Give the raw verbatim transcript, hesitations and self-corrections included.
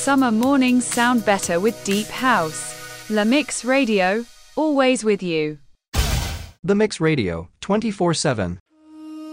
Summer mornings sound better with deep house. La Mix Radio, always with you. The Mix Radio, twenty-four seven.